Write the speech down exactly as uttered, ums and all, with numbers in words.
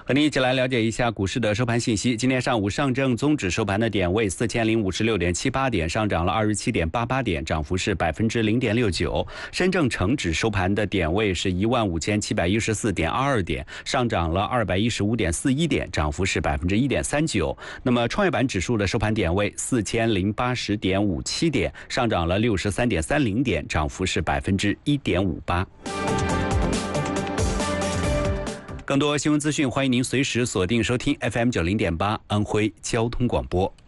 和您一起来了解一下股市的收盘信息。今天上午，上证综指收盘的点位四千零五十六点七八点，上涨了二十七点八八点，涨幅是百分之零点六九。深证成指收盘的点位是一万五千七百一十四点二二点，上涨了二百一十五点四一点，涨幅是百分之一点三九。那么创业板指数的收盘点位四千零八十点五七点，上涨了六十三点三零点，涨幅是百分之一点五八。更多新闻资讯，欢迎您随时锁定收听 F M 九零点八安徽交通广播。